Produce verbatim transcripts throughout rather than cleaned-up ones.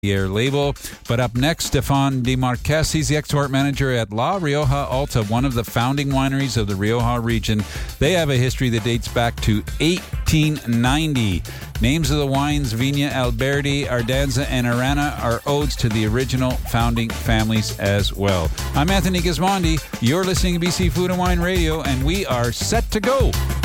Air label. But up next, Stéphane Demarques. He's the export manager at La Rioja Alta, one of the founding wineries of the Rioja region. They have a history that dates back to eighteen ninety. Names of the wines, Viña Alberdi, Ardanza, and Arana, are odes to the original founding families as well. I'm Anthony Gismondi. You're listening to B C Food and Wine Radio, and we are set to go.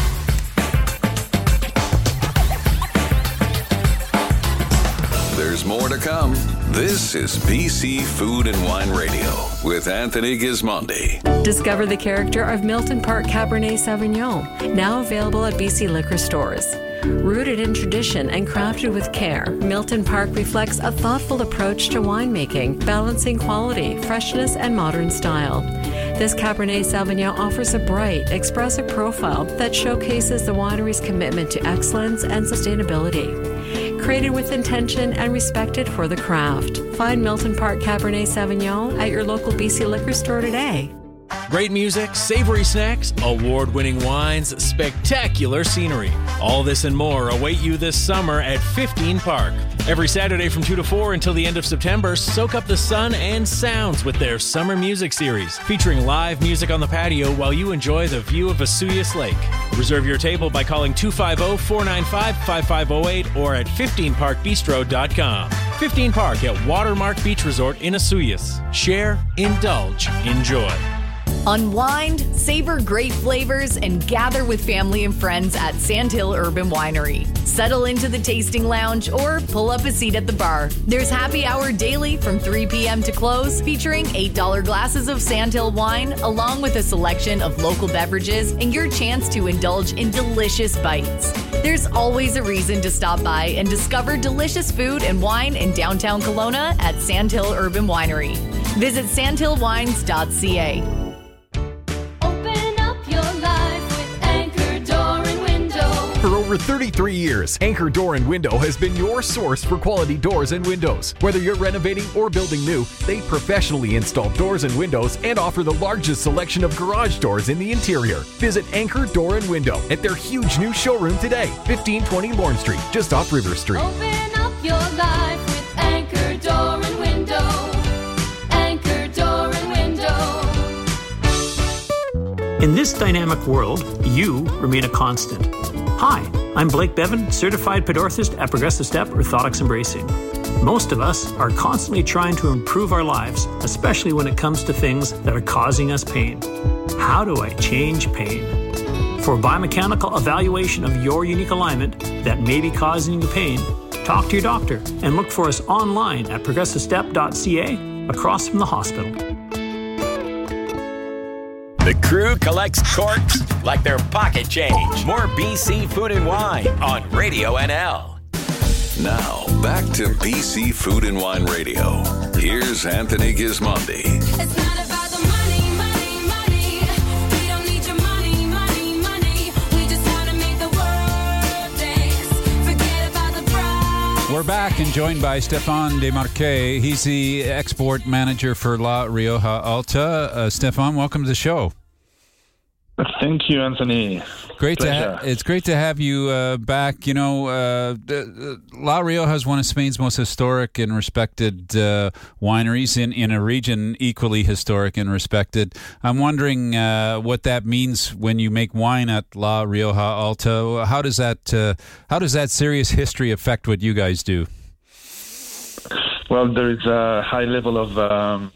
There's more to come. This is B C Food and Wine Radio with Anthony Gismondi. Discover the character of Milton Park Cabernet Sauvignon, now available at B C liquor stores. Rooted in tradition and crafted with care, Milton Park reflects a thoughtful approach to winemaking, balancing quality, freshness, and modern style. This Cabernet Sauvignon offers a bright, expressive profile that showcases the winery's commitment to excellence and sustainability. Created with intention and respected for the craft. Find Milton Park Cabernet Sauvignon at your local B C liquor store today. Great music, savory snacks, award-winning wines, spectacular scenery. All this and more await you this summer at fifteen Park. Every Saturday from two to four until the end of September, soak up the sun and sounds with their summer music series, featuring live music on the patio while you enjoy the view of Vesuvius Lake. Reserve your table by calling two five zero, four nine five, five five zero eight or at fifteen park bistro dot com. fifteen Park at Watermark Beach Resort in Vesuvius. Share, indulge, enjoy. Unwind, savor great flavors, and gather with family and friends at Sandhill Urban Winery. Settle into the tasting lounge or pull up a seat at the bar. There's happy hour daily from three p.m. to close, featuring eight dollars glasses of Sandhill wine, along with a selection of local beverages and your chance to indulge in delicious bites. There's always a reason to stop by and discover delicious food and wine in downtown Kelowna at Sandhill Urban Winery. Visit sandhill wines dot c a. For over thirty-three years, Anchor Door and Window has been your source for quality doors and windows. Whether you're renovating or building new, they professionally install doors and windows and offer the largest selection of garage doors in the interior. Visit Anchor Door and Window at their huge new showroom today, fifteen twenty Lorne Street, just off River Street. Open up your life with Anchor Door and Window. Anchor Door and Window. In this dynamic world, you remain a constant. Hi, I'm Blake Bevan, certified podorthist at Progressive Step Orthotics and Bracing. Most of us are constantly trying to improve our lives, especially when it comes to things that are causing us pain. How do I change pain? For biomechanical evaluation of your unique alignment that may be causing you pain, talk to your doctor and look for us online at progressive step dot c a across from the hospital. The crew collects corks like their pocket change. More B C Food and Wine on Radio N L. Now, back to B C Food and Wine Radio. Here's Anthony Gismondi. It's not about the money, money, money. We don't need your money, money, money. We just want to make the world dance. Forget about the price. We're back and joined by Stéphane Demarques. He's the export manager for La Rioja Alta. Uh, Stéphane, welcome to the show. Thank you, Anthony. Great Pleasure. to ha- it's great to have you uh, back. You know, uh, the, the La Rioja is one of Spain's most historic and respected uh, wineries in, in a region equally historic and respected. I'm wondering uh, what that means when you make wine at La Rioja Alta. How does that uh, how does that serious history affect what you guys do? Well, there is a high level of um,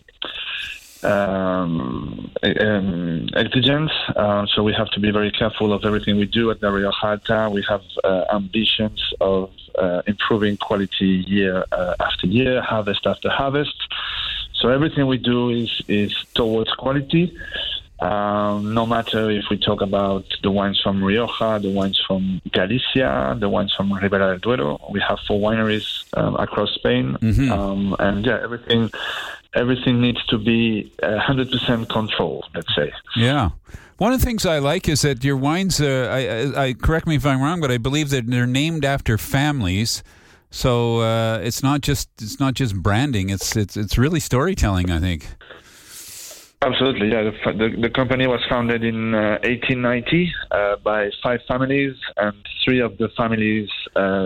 um, um, exigence, uh, so we have to be very careful of everything we do at La Rioja Alta. We have uh, ambitions of uh, improving quality year uh, after year, harvest after harvest. So everything we do is is towards quality. Um, no matter if we talk about the wines from Rioja, the wines from Galicia, the wines from Ribera del Duero. We have four wineries um, across Spain, Mm-hmm. um, and yeah, everything everything needs to be one hundred percent controlled, let's say. Yeah. One of the things I like is that your wines, uh, I, I correct me if I'm wrong, but I believe that they're named after families. So uh, it's not just it's not just branding. It's it's it's really storytelling, I think. Absolutely, yeah. The, the, the company was founded in uh, eighteen ninety uh, by five families, and three of the families uh,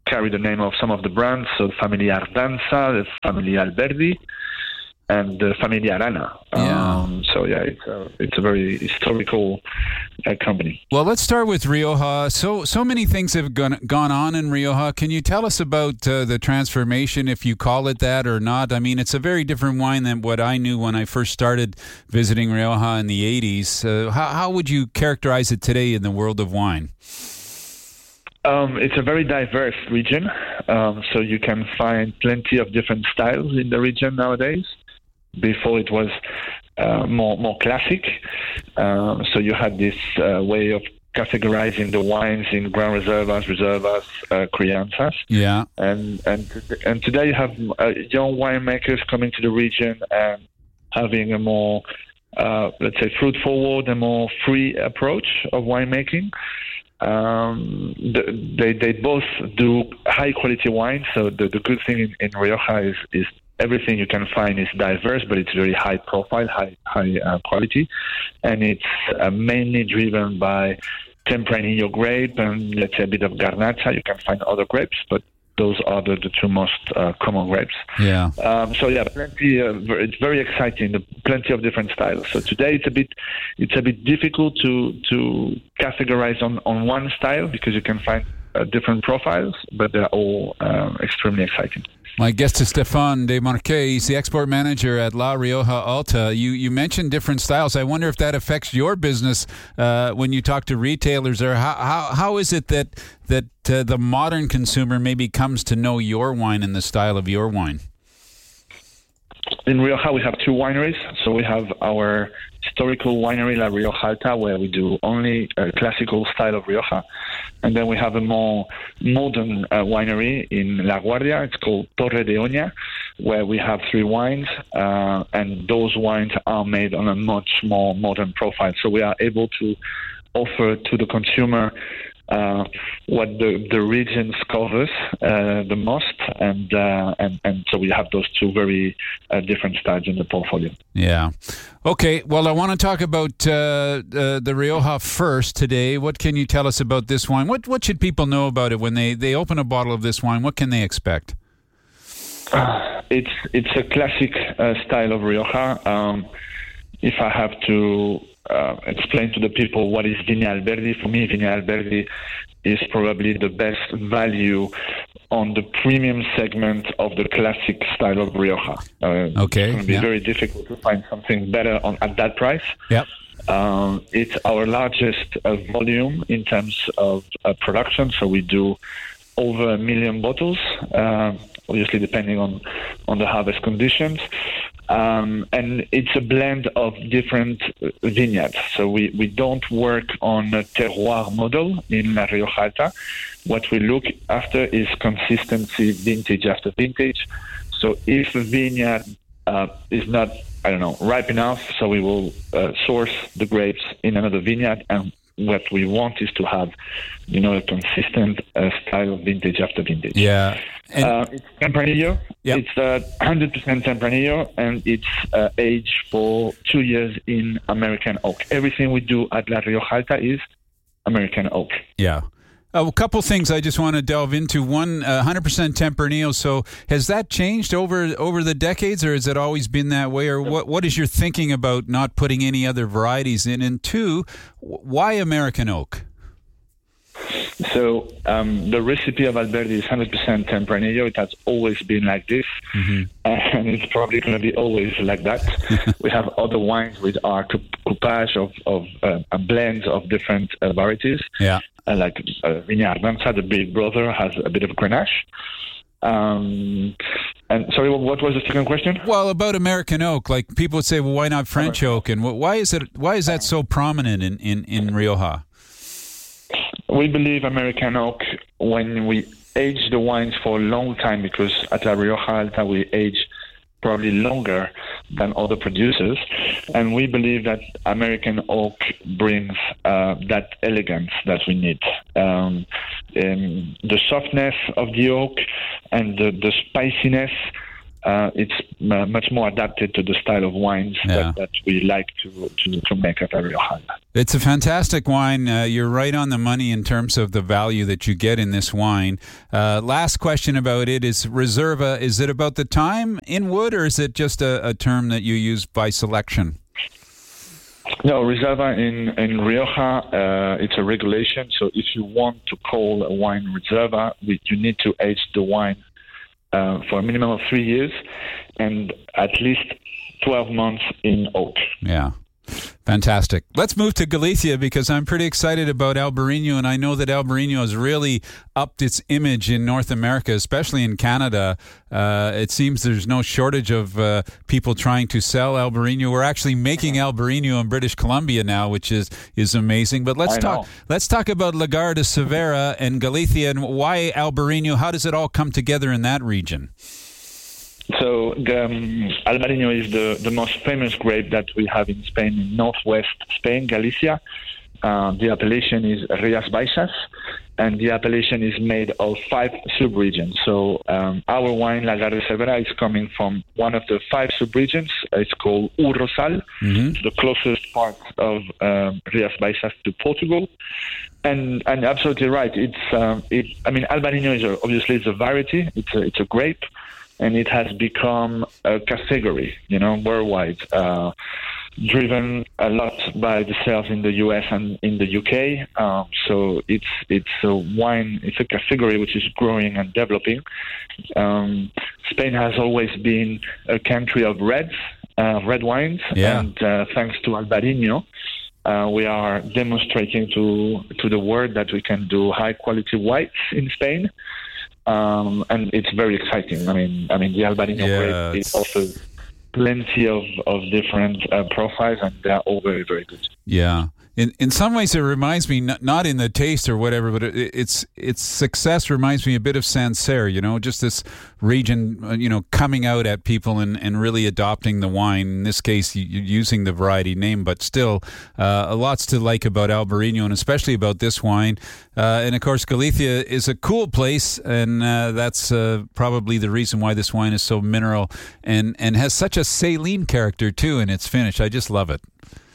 carry the name of some of the brands, so Family Ardanza, the Family Alberdi, and the Family Arana. Yeah. Um, so yeah, it's a, it's a very historical uh, company. Well, let's start with Rioja. So so many things have gone, gone on in Rioja. Can you tell us about uh, the transformation, if you call it that or not? I mean, it's a very different wine than what I knew when I first started visiting Rioja in the eighties. Uh, how, how would you characterize it today in the world of wine? Um, it's a very diverse region, um, so you can find plenty of different styles in the region nowadays. Before it was uh, more more classic, um, so you had this uh, way of categorizing the wines in Grand Reservas, Reservas, uh, Crianzas. Yeah, and and and today you have uh, young winemakers coming to the region and having a more uh, let's say fruit forward and more free approach of winemaking. Um, they they both do high quality wine. So the, the good thing in, in Rioja is is everything you can find is diverse, but it's very high profile, high high uh, quality, and it's uh, mainly driven by Tempranillo grape and let's say a bit of Garnacha. You can find other grapes, but those are the, the two most uh, common grapes. Yeah. Um, so yeah, plenty. Uh, it's very exciting. The, plenty of different styles. So today it's a bit it's a bit difficult to to categorize on, on one style because you can find uh, different profiles, but they're all uh, extremely exciting. My guest is Stéphane Desmarquet. He's the export manager at La Rioja Alta. You you mentioned different styles. I wonder if that affects your business uh, when you talk to retailers, or how how, how is it that that uh, the modern consumer maybe comes to know your wine and the style of your wine? In Rioja, we have two wineries. So we have our historical winery, La Rioja Alta, where we do only a classical style of Rioja. And then we have a more modern uh, winery in La Guardia. It's called Torre de Oña, where we have three wines. Uh, and those wines are made on a much more modern profile. So we are able to offer to the consumer Uh, what the, the regions covers uh, the most, and, uh, and and so we have those two very uh, different styles in the portfolio. Yeah. Okay. Well, I want to talk about uh, uh, the Rioja first today. What can you tell us about this wine? What what should people know about it when they, they open a bottle of this wine? What can they expect? Uh, it's it's a classic uh, style of Rioja. Um, if I have to uh, explain to the people what is Viña Alberdi, for me, Viña Alberdi is probably the best value on the premium segment of the classic style of Rioja. Uh, okay. It's going to be yeah. very difficult to find something better on at that price. Yep. Um, it's our largest uh, volume in terms of uh, production, so we do over a million bottles, uh, obviously depending on, on the harvest conditions. Um, and it's a blend of different vineyards. So we, we don't work on a terroir model in La Rioja Alta. What we look after is consistency vintage after vintage. So if a vineyard uh, is not, I don't know, ripe enough, so we will uh, source the grapes in another vineyard, and what we want is to have, you know, a consistent uh, style of vintage after vintage. Yeah. And uh, it's Tempranillo. Yep. It's uh, one hundred percent Tempranillo, and it's uh, aged for two years in American oak. Everything we do at La Rioja Alta is American oak. Yeah. Uh, a couple things I just want to delve into. One, uh, one hundred percent Tempranillo. So has that changed over over the decades, or has it always been that way? Or what what is your thinking about not putting any other varieties in? And two, why American oak? So um, the recipe of Alberdi is one hundred percent Tempranillo. It has always been like this, mm-hmm. and it's probably going to be always like that. We have other wines with our coupage of, of uh, blends of different uh, varieties. Yeah. Uh, like uh, Viña Ardanza, the big brother, has a bit of Grenache. Um, and sorry, what was the second question? Well, about American oak, like people would say, well, why not French oak? And why is it? Why is that so prominent in, in, in Rioja? We believe American oak, when we age the wines for a long time, because at La Rioja Alta we age probably longer than other producers, and we believe that American oak brings uh, that elegance that we need. Um, and the softness of the oak and the, the spiciness uh, it's uh, much more adapted to the style of wines Yeah. that, that we like to, to, to make at La Rioja. It's a fantastic wine. Uh, you're right on the money in terms of the value that you get in this wine. Uh, last question about it is Reserva. Is it about the time in wood, or is it just a, a term that you use by selection? No, Reserva in, in Rioja, uh, it's a regulation. So if you want to call a wine Reserva, we, you need to age the wine uh, for a minimum of three years and at least twelve months in oak. Yeah. Fantastic. Let's move to Galicia because I'm pretty excited about Albarino, and I know that Albarino has really upped its image in North America, especially in Canada. Uh, it seems there's no shortage of uh, people trying to sell Albarino. We're actually making Albarino in British Columbia now, which is, is amazing. But let's I talk. know. Let's talk about Lagar de Severa and Galicia and why Albarino. How does it all come together in that region? So um, Albarino is the, the most famous grape that we have in Spain, in northwest Spain, Galicia. Uh, the appellation is Rías Baixas, and the appellation is made of five subregions. So um, our wine, Lagar de Severa, is coming from one of the five subregions. It's called O Rosal, Mm-hmm. the closest part of um, Rías Baixas to Portugal. And and absolutely right. It's um, it. I mean, Albarino is a, obviously it's a variety. It's a, it's a grape. And it has become a category, you know, worldwide, uh, driven a lot by the sales in the U S and in the U K. Um, so it's it's a wine, it's a category which is growing and developing. Um, Spain has always been a country of reds, uh, red wines, Yeah. and uh, thanks to Albarino, uh, we are demonstrating to to the world that we can do high quality whites in Spain. Um, and it's very exciting. I mean, I mean, the Albarino Yeah, grape, it offers plenty of, of different uh, profiles, and they're all very, very good. Yeah. In in some ways, it reminds me, not, not in the taste or whatever, but it, it's its success reminds me a bit of Sancerre, you know, just this region, uh, you know, coming out at people and, and really adopting the wine. In this case, you, you're using the variety name, but still, uh, a lots to like about Albarino and especially about this wine. Uh, and of course, Galicia is a cool place, and uh, that's uh, probably the reason why this wine is so mineral and, and has such a saline character, too, in its finish. I just love it.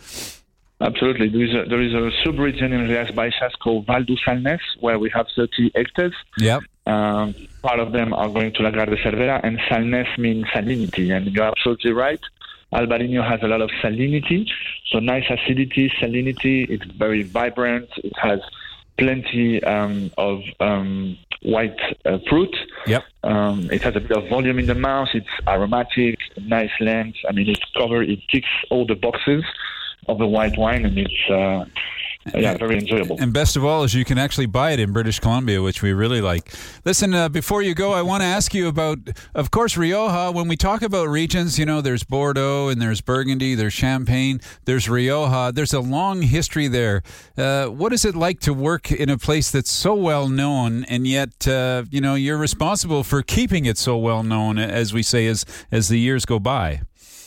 Absolutely. There is a, there is a sub-region in Rías Baixas called Val du Salnés, where we have thirty hectares. Yep. Um, part of them are going to Lagar de Cervera, and Salnés means salinity. And you're absolutely right. Albarino has a lot of salinity, so nice acidity, salinity. It's very vibrant. It has plenty um, of um, white uh, fruit. Yep. Um, it has a bit of volume in the mouth. It's aromatic, nice length. I mean, it's covered. It ticks all the boxes of the white wine, and it's uh, yeah, very enjoyable. And best of all is you can actually buy it in British Columbia, which we really like. Listen, uh, before you go, I want to ask you about, of course, Rioja. When we talk about regions, you know, there's Bordeaux and there's Burgundy, there's Champagne, there's Rioja. There's a long history there. Uh, what is it like to work in a place that's so well known, and yet, uh, you know, you're responsible for keeping it so well known, as we say, as as the years go by?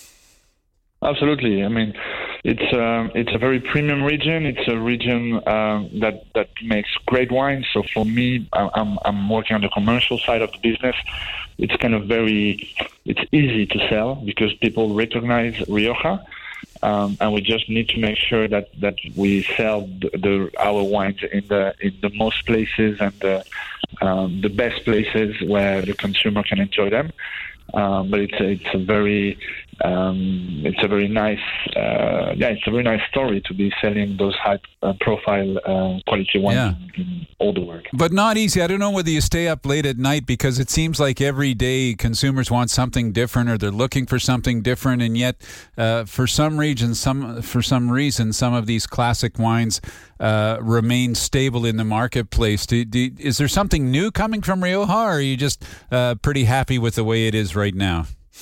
Absolutely. I mean, it's um, it's a very premium region. It's a region um, that that makes great wine. So for me, I- I'm I'm working on the commercial side of the business. It's kind of very, it's easy to sell because people recognize Rioja, um, and we just need to make sure that, that we sell the, the our wines in the in the most places and the um, the best places where the consumer can enjoy them. Um, but it's a, it's a very um, it's a very nice uh, yeah it's a very nice story to be selling those high uh, profile uh, quality wines Yeah. in, in all the world. But not easy. I don't know whether you stay up late at night because it seems like every day consumers want something different or they're looking for something different, and yet uh, for some regions, some for some reason, some of these classic wines uh, remain stable in the marketplace. Do, do, is there something new coming from Rioja, or are you just uh, pretty happy with the way it is right now?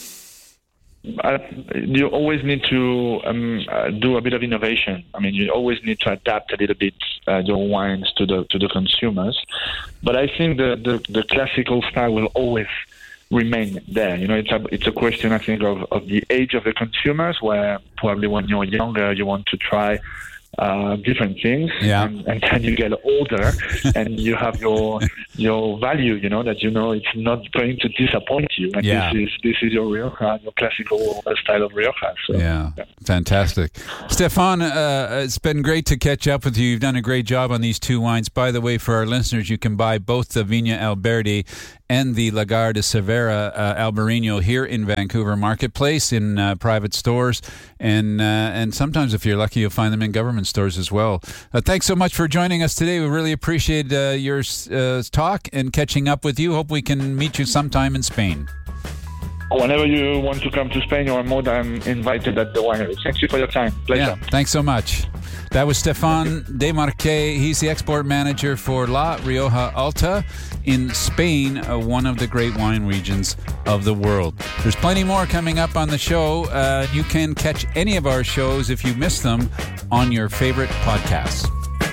Uh, you always need to um, uh, do a bit of innovation. I mean, you always need to adapt a little bit uh, your wines to the to the consumers. But I think the, the, the classical style will always remain there. You know, it's a it's a question, I think, of, of the age of the consumers. Where probably when you're younger, you want to try uh, different things. Yeah. And, and then you get older and you have your your value, you know, that you know it's not going to disappoint you. And Yeah. this is this is your Rioja, your classical style of Rioja. So, Yeah, fantastic. Stefan, uh, it's been great to catch up with you. You've done a great job on these two wines. By the way, for our listeners, you can buy both the Viña Alberdi and the Lagar de Cervera uh, Albarino here in Vancouver Marketplace in uh, private stores. And, uh, and sometimes, if you're lucky, you'll find them in government stores as well. Uh, thanks so much for joining us today. We really appreciate uh, your uh, talk and catching up with you. Hope we can meet you sometime in Spain. Whenever you want to come to Spain, you are more than invited at the winery. Thank you for your time. Pleasure. Yeah, thanks so much. That was Stefan Desmarquet. He's the export manager for La Rioja Alta in Spain, uh, one of the great wine regions of the world. There's plenty more coming up on the show. Uh, you can catch any of our shows if you missed them on your favorite podcasts.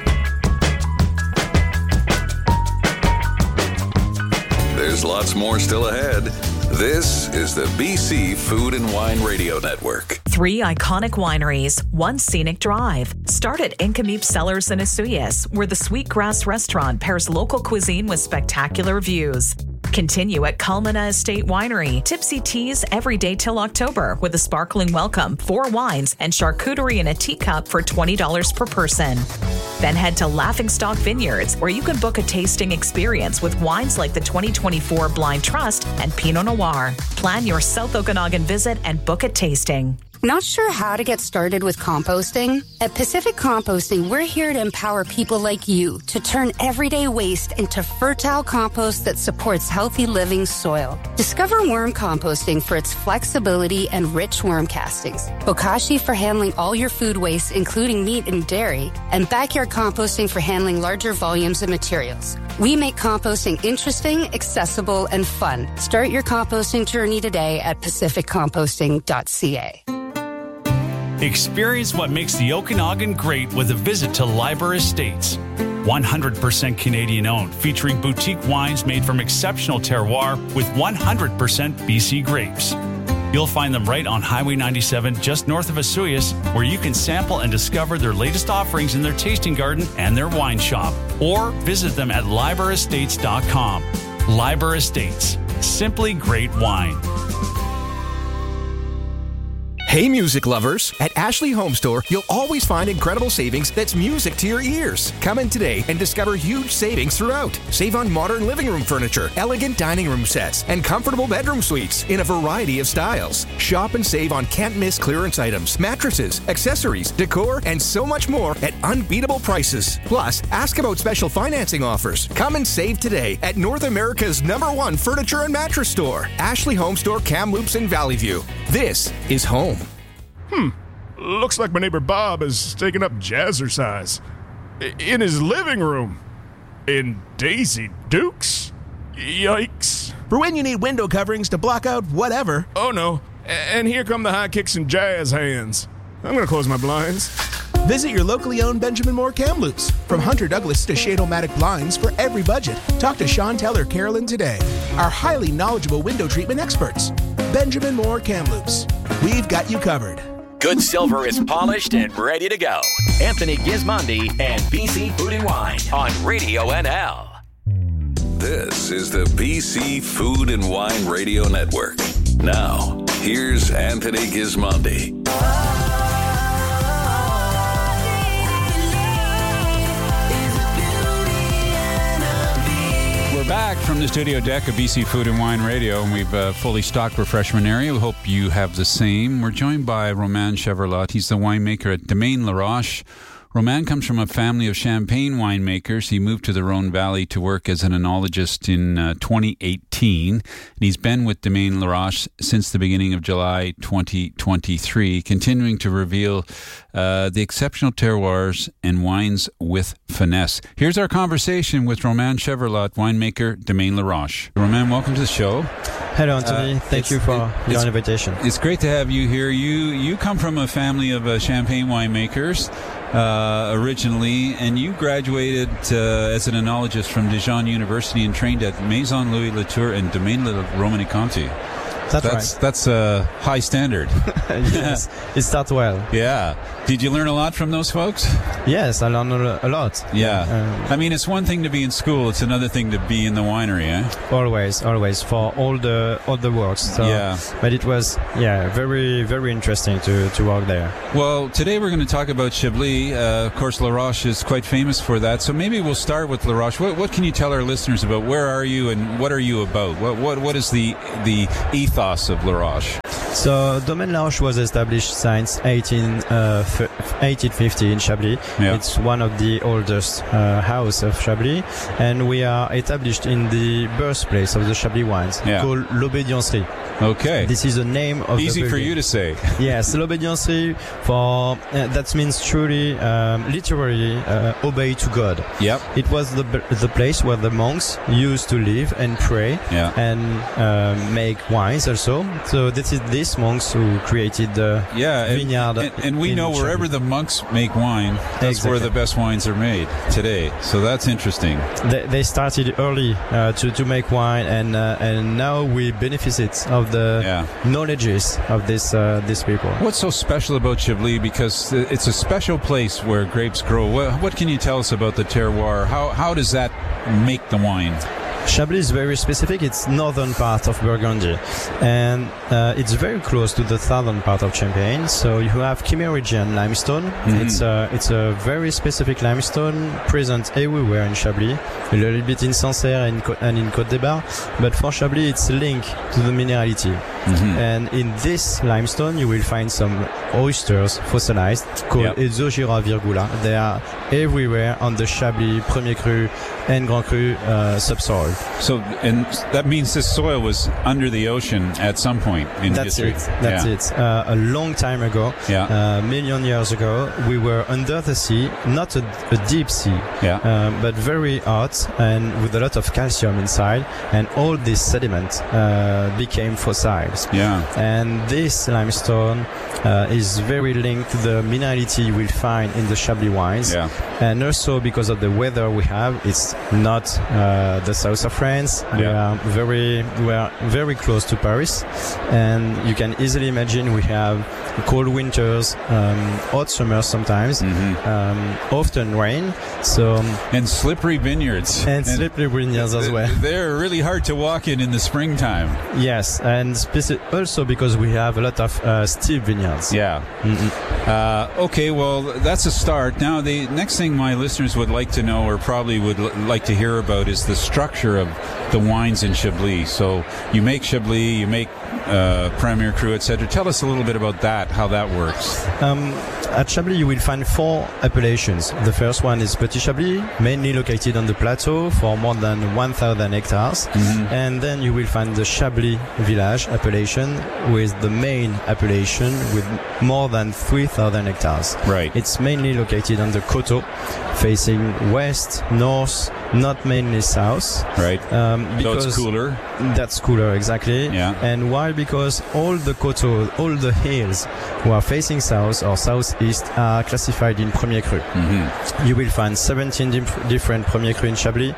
There's lots more still ahead. This is the B C Food and Wine Radio Network. Three iconic wineries, one scenic drive. Start at Incamip Cellars in Asuyas, where the Sweetgrass restaurant pairs local cuisine with spectacular views. Continue at Culmina Estate Winery. Tipsy teas every day till October with a sparkling welcome, four wines, and charcuterie in a teacup for twenty dollars per person. Then head to Laughingstock Vineyards, where you can book a tasting experience with wines like the twenty twenty-four Blind Trust and Pinot Noir. Plan your South Okanagan visit and book a tasting. Not sure how to get started with composting? At Pacific Composting, we're here to empower people like you to turn everyday waste into fertile compost that supports healthy living soil. Discover worm composting for its flexibility and rich worm castings, Bokashi for handling all your food waste, including meat and dairy, and backyard composting for handling larger volumes of materials. We make composting interesting, accessible, and fun. Start your composting journey today at pacific composting dot c a. Experience what makes the Okanagan great with a visit to Liber Estates. one hundred percent Canadian owned, featuring boutique wines made from exceptional terroir with one hundred percent B C grapes. You'll find them right on Highway ninety-seven, just north of Asuyas, where you can sample and discover their latest offerings in their tasting garden and their wine shop. Or visit them at liber estates dot com. Liber Estates. Simply great wine. Hey music lovers, at Ashley Home Store, you'll always find incredible savings that's music to your ears. Come in today and discover huge savings throughout. Save on modern living room furniture, elegant dining room sets, and comfortable bedroom suites in a variety of styles. Shop and save on can't miss clearance items, mattresses, accessories, decor, and so much more at unbeatable prices. Plus, ask about special financing offers. Come and save today at North America's number one furniture and mattress store, Ashley Home Store, Kamloops in Valley View. This is home. Hmm. Looks like my neighbor Bob is taking up jazzercise. I- in his living room. In Daisy Dukes? Yikes. For when you need window coverings to block out whatever. Oh no. A- and here come the high kicks and jazz hands. I'm gonna close my blinds. Visit your locally owned Benjamin Moore Kamloops. From Hunter Douglas to Shade-O-Matic blinds for every budget. Talk to Chantel or Carolyn today. Our highly knowledgeable window treatment experts. Benjamin Moore Kamloops. We've got you covered. Good silver is polished and ready to go. Anthony Gismondi and B C Food and Wine on Radio N L. This is the B C Food and Wine Radio Network. Now, here's Anthony Gismondi. We're back from the studio deck of B C Food and Wine Radio, and we've uh, fully stocked refreshment area. We hope you have the same. We're joined by Romain Chevrolet. He's the winemaker at Domaine La Roche. Romain comes from a family of champagne winemakers. He moved to the Rhone Valley to work as an enologist in uh, twenty eighteen. And he's been with Domaine La Roche since the beginning of July twenty twenty-three, continuing to reveal uh, the exceptional terroirs and wines with finesse. Here's our conversation with Romain Chevrolet, winemaker, Domaine La Roche. Romain, welcome to the show. Hello, Anthony. Uh, Thank you for your invitation. It's great to have you here. You you come from a family of uh, champagne winemakers uh, originally, and you graduated uh, as an enologist from Dijon University and trained at Maison Louis Latour and Domaine Le Romanée-Conti. That's, that's right. That's a high standard. Yes, it starts well. Yeah. Did you learn a lot from those folks? Yes, I learned a lot. Yeah. Um, I mean, it's one thing to be in school; it's another thing to be in the winery, eh? Always, always for all the all the works. So, yeah. But it was, yeah, very very interesting to to work there. Well, today we're going to talk about Chablis. Uh, of course, La Roche is quite famous for that. So maybe we'll start with La Roche. What, what can you tell our listeners about where are you and what are you about? What what what is the the ethos of La Roche? So Domaine La Roche was established since eighteen fifty in Chablis. Yeah. It's one of the oldest uh, house of Chablis, and we are established in the birthplace of the Chablis wines, Yeah. called L'Obédiencerie. Okay. This is the name of Easy the for building. you to say. Yes, L'Obédiencerie for uh, that means truly, um, literally, uh, obey to God. Yep. It was the the place where the monks used to live and pray Yeah. and um, make wines also. So this is these monks who created the Yeah, and, vineyard. and, and we in know wherever Chablis. the monks make wine, that's where Exactly. the best wines are made today. So that's interesting. They, they started early uh, to to make wine, and uh, and now we benefit of the Yeah. knowledges of this uh, these people. What's so special about Chablis? Because it's a special place where grapes grow. What, what can you tell us about the terroir? How how does that make the wine? Chablis is very specific. It's northern part of Burgundy, and uh, it's very close to the southern part of Champagne. So you have Kimmeridgian limestone. Mhm. It's a it's a very specific limestone present everywhere in Chablis. A little bit in Sancerre and, Co- and in Côte des Bar, but for Chablis it's linked to the minerality. Mhm. And in this limestone you will find some oysters fossilized called Yep. Exogyra virgula. They are everywhere on the Chablis Premier Cru and Grand Cru uh, subsoil. So, and that means this soil was under the ocean at some point in That's history. it. That's yeah. it. Uh, a long time ago, Yeah. a million years ago, we were under the sea, not a, a deep sea, Yeah. um, but very hot and with a lot of calcium inside, and all this sediment uh, became fossils. Yeah. And this limestone uh, is very linked to the minerality you will find in the Chablis wines. Yeah. And also because of the weather we have, it's not uh, the south of France. We Yeah. are very we are very close to Paris, and you can easily imagine we have cold winters, um, hot summers sometimes, Mhm. um, often rain. So And slippery vineyards. and slippery vineyards as well. They're really hard to walk in in the springtime. Yes, and speci- also because we have a lot of uh, steep vineyards. Yeah. Uh, okay, well, that's a start. Now, the next thing my listeners would like to know, or probably would l- like to hear about, is the structure of the wines in Chablis. So you make Chablis, you make uh, Premier Cru, et cetera. Tell us a little bit about that, how that works. Um, at Chablis, you will find four appellations. The first one is Petit Chablis, mainly located on the plateau for more than one thousand hectares. Mhm. And then you will find the Chablis Village appellation with the main appellation with more than three thousand hectares. Right. It's mainly located on the Coteau, facing west, north, not mainly south. Right. Um, So because it's cooler. That's cooler, exactly. Yeah. And why? Because all the coteaux, all the hills who are facing south or southeast are classified in Premier Cru. Mm-hmm. You will find seventeen dif- different Premier Cru in Chablis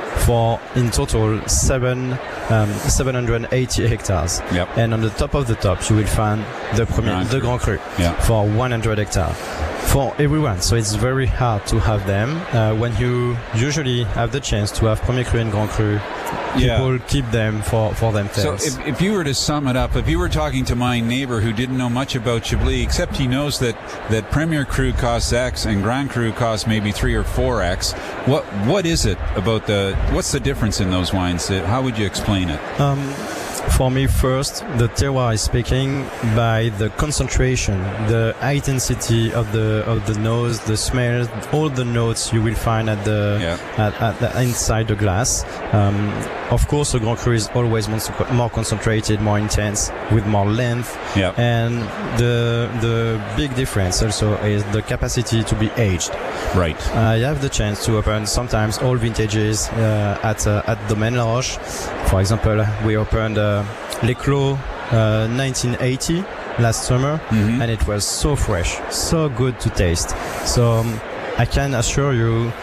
for in total seven um, seven hundred eighty hectares. Yep. And on the top of the top, you will find the Premier, Grand the Cru. Grand Cru Yeah. for one hundred hectares. For everyone, so it's very hard to have them. Uh, when you usually have the chance to have Premier Cru and Grand Cru, Yeah. people keep them for, for So themselves. if, if you were to sum it up, if you were talking to my neighbor who didn't know much about Chablis, except he knows that, that Premier Cru costs X and Grand Cru costs maybe three or four X, what what is it about the, what's the difference in those wines? Uh, How would you explain it? Um, for me, first, the terroir is speaking by the concentration, the intensity of the of the nose, the smell, all the notes you will find at the Yeah. at, at the inside the glass. Um, of course, the Grand Cru is always more more concentrated, more intense, with more length. Yeah. And the the big difference also is the capacity to be aged. Right. I have the chance to open sometimes all vintages uh, at uh, at Domaine La Roche. For example, we opened uh, Les Clos uh, nineteen eighty last summer, Mhm. and it was so fresh, so good to taste. So um, I can assure you,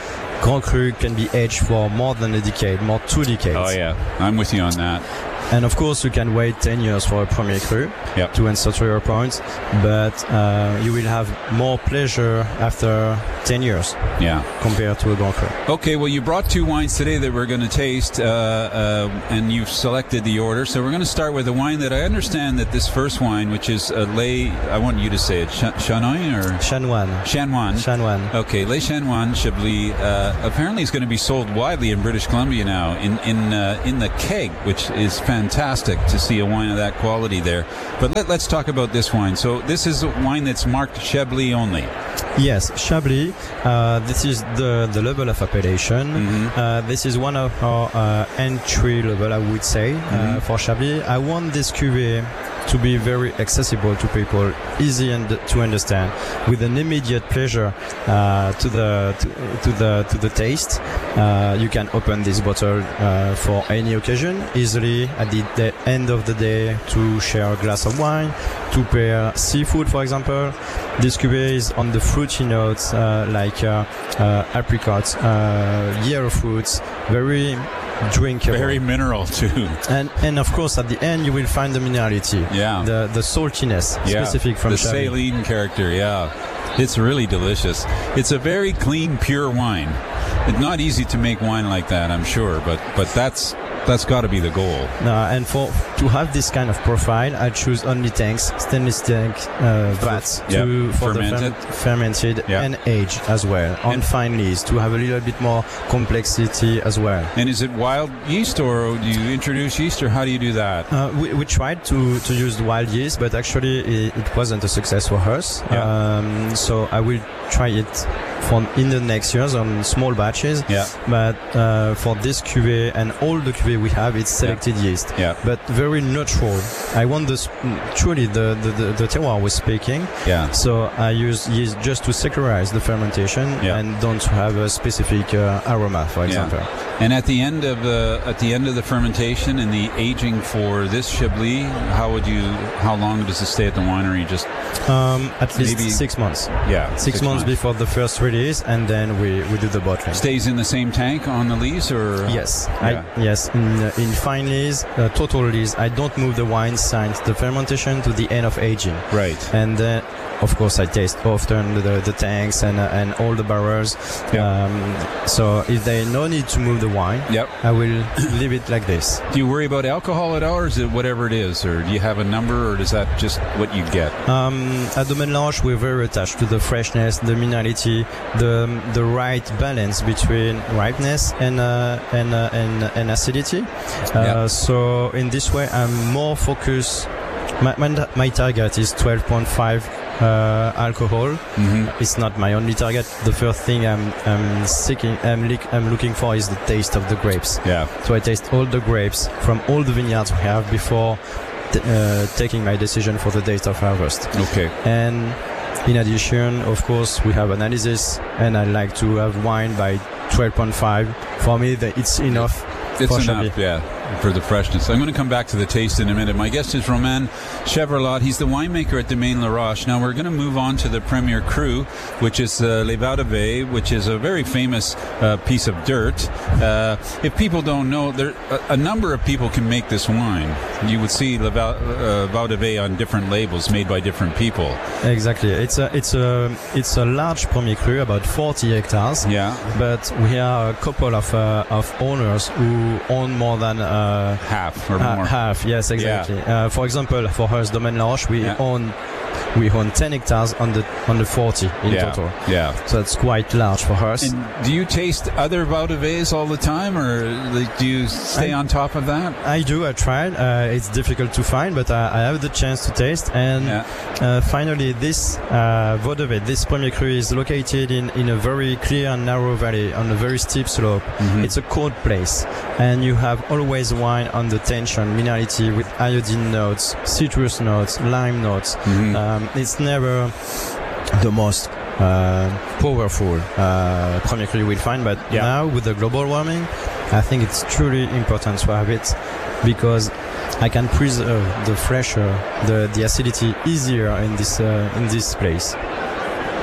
Grand Cru can be aged for more than a decade, more two decades. Oh yeah, I'm with you on that. And of course, you can wait ten years for a Premier Cru, yep. to answer to your point, but uh, you will have more pleasure after ten years, yeah, compared to a Grand Cru. Okay, well, you brought two wines today that we're going to taste, uh, uh, and you've selected the order. So we're going to start with a wine that I understand that this first wine, which is a Les, I want you to say it, Ch- Chanoine or Chanoine. Chanoine. Chanoine. Okay, Les Chanoine Chablis. Uh, apparently, is going to be sold widely in British Columbia now in in uh, in the keg, which is fantastic to see a wine of that quality there. But let, let's talk about this wine. So this is a wine that's marked Chablis only. Yes, Chablis. Uh, this is the, the level of appellation. Mm-hmm. Uh, this is one of our uh, entry level, I would say, mm-hmm. uh, for Chablis. I want this cuvée to be very accessible to people, easy and to understand, with an immediate pleasure uh, to the to, to the to the taste. Uh, you can open this bottle uh, for any occasion easily at the, the end of the day to share a glass of wine, to pair seafood, for example. This cuvée is on the fruity notes uh, like uh, uh, apricots, uh, yellow fruits, very drinkable, very mineral too, and and of course at the end you will find the minerality, yeah, the the saltiness yeah. specific from the Chablis. saline character. Yeah, it's really delicious. It's a very clean, pure wine. It's not easy to make wine like that, I'm sure, but but that's that's got to be the goal. Uh, and for to have this kind of profile, I choose only tanks, stainless tank uh, vats yep. to, for fermented, the fermented yep. and aged as well on and fine lees to have a little bit more complexity as well. And is it wild yeast, or do you introduce yeast, or how do you do that? Uh, we, we tried to, to use wild yeast, but actually it, it wasn't a success for us. Yeah. Um, so I will try it for in the next years on small batches. Yeah. But uh, for this cuvée and all the cuvée we have, it's selected yeah. yeast. Yeah. But very neutral. I want this truly the, the, the, the terroir was speaking. Yeah. So I use yeast just to securize the fermentation yeah. and don't have a specific uh, aroma, for example. Yeah. And at the end of the at the end of the fermentation and the aging for this Chablis, how would you? How long does it stay at the winery? Just um, at least maybe six months. Yeah, six, six months, months before the first release, and then we, we do the bottling. Stays in the same tank on the lees, or yes, yeah. I, yes. In uh, in fine lees, uh, total lees, I don't move the wine since the fermentation to the end of aging. Right. And then, uh, of course, I taste often the, the tanks and uh, and all the barrels. Yep. Um, so if they no need to move the wine, yep. I will leave it like this. Do you worry about alcohol at all, or is it whatever it is, or do you have a number, or is that just what you get? Um, at Domaine L'Ange, we're very attached to the freshness, the minerality, the the right balance between ripeness and uh, and, uh, and and acidity. Uh, yep. So in this way, I'm more focused. My my, my target is twelve point five. Uh, alcohol. Mm-hmm. It's not my only target. The first thing I'm, I'm seeking, I'm, li- I'm looking for is the taste of the grapes. Yeah. So I taste all the grapes from all the vineyards we have before t- uh, taking my decision for the date of harvest. Okay. And in addition, of course, we have analysis, and I like to have wine by twelve point five. For me, that it's enough. It's for enough, Chablis. yeah, for the freshness. I'm going to come back to the taste in a minute. My guest is Romain Chevrolet. He's the winemaker at Domaine La Roche. Now we're going to move on to the Premier Cru, which is uh, Les Vaux de Vey, which is a very famous uh, piece of dirt. Uh, if people don't know, there a, a number of people can make this wine. You would see Les Vaux, uh, Vaux de Vey on different labels made by different people. Exactly. It's a it's a it's a large Premier Cru, about forty hectares. Yeah. But we are a couple of uh, of owners who own more than uh, half or uh, more. Half, yes, exactly. Yeah. Uh, for example, for us, Domaine La Roche, we yeah. own we own ten hectares on the on the forty in yeah. total. Yeah. So it's quite large for us. And do you taste other Vaux de Veys all the time, or like, do you stay I, on top of that? I do. I tried. Uh, it's difficult to find, but I, I have the chance to taste. And yeah. uh, finally, this uh, Vaux de Vey, this Premier Cru, is located in, in a very clear and narrow valley on a very steep slope. Mm-hmm. It's a cold place, and you have always wine on the tension, minerality with iodine notes, citrus notes, lime notes. Mm-hmm. Um, it's never the most uh, powerful uh, Premier Cru you will find, but yeah. now with the global warming, I think it's truly important to have it because I can preserve the fresher, the, the acidity easier in this uh, in this place.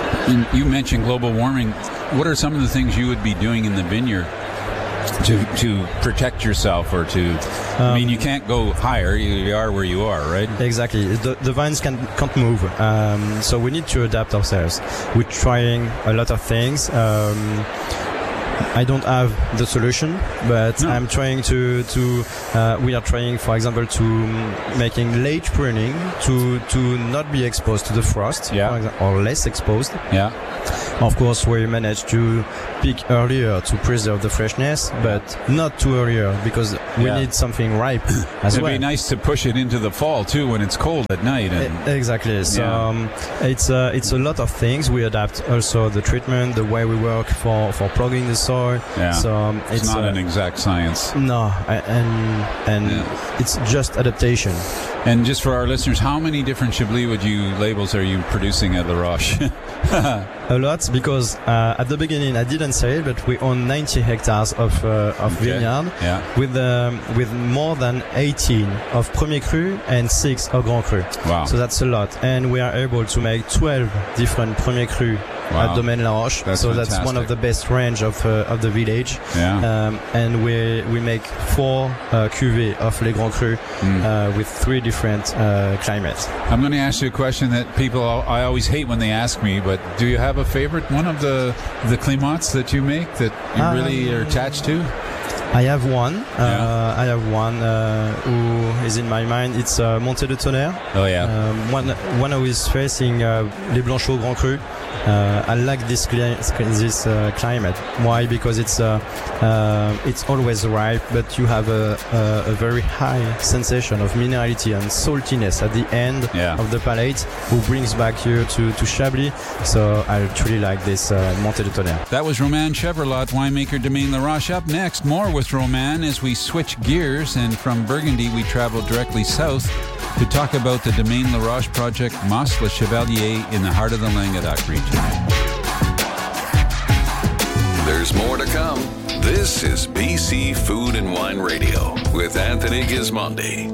And you mentioned global warming. What are some of the things you would be doing in the vineyard to to protect yourself, or to? Um, I mean, you can't go higher. You are where you are, right? Exactly. The, the vines can, can't move, um, so we need to adapt ourselves. We're trying a lot of things. Um, I don't have the solution, but no. I'm trying to to. Uh, we are trying, for example, to making late pruning to to not be exposed to the frost, yeah. for example, or less exposed. Yeah. Of course, we managed to pick earlier to preserve the freshness, but not too earlier because we yeah. need something ripe as It'd well. It'd be nice to push it into the fall too, when it's cold at night. And, exactly. So yeah. um, it's uh, it's a lot of things. We adapt also the treatment, the way we work for, for plugging the soil. Yeah. So um, it's, it's not uh, an exact science. No, and and yeah. it's just adaptation. And just for our listeners, how many different Chablis would you labels are you producing at La Roche? A lot, because uh, at the beginning I didn't say it, but we own ninety hectares of uh, of okay. vineyard yeah. with um, with more than eighteen of Premier Cru and six of Grand Cru. Wow! So that's a lot, and we are able to make twelve different Premier Cru wow. at Domaine La Roche. That's so fantastic. that's one of the best range of uh, of the village. Yeah. Um, and we we make four uh, cuvées of Les Grands Crus mm. uh, with three different uh, climates. I'm going to ask you a question that people I always hate when they ask me, but do you have a favorite one of the the climats that you make that you um, really are attached to? I have one. Yeah. Uh, I have one uh, who is in my mind. It's uh, Montée de Tonnerre. Oh yeah. Um, when when I was facing uh, Les Blanchots Grand Cru, uh, I like this cli- this uh, climate. Why? Because it's uh, uh, it's always ripe, but you have a, a, a very high sensation of minerality and saltiness at the end yeah. of the palate, who brings back you to, to Chablis. So I truly like this uh, Montée de Tonnerre. That was Romain Chevrolet, winemaker Domaine La Roche. Up next, more with Romain as we switch gears, and from Burgundy we travel directly south to talk about the Domaine La Roche project Mas Le Chevalier in the heart of the Languedoc region. There's more to come. This is B C Food and Wine Radio with Anthony Gismondi.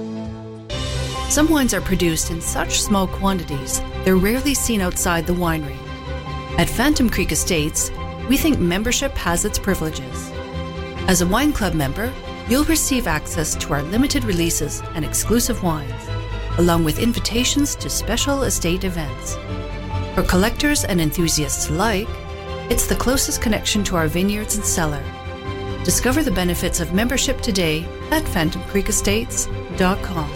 Some wines are produced in such small quantities, they're rarely seen outside the winery. At Phantom Creek Estates, we think membership has its privileges. As a wine club member, you'll receive access to our limited releases and exclusive wines, along with invitations to special estate events. For collectors and enthusiasts alike, it's the closest connection to our vineyards and cellar. Discover the benefits of membership today at phantom creek estates dot com.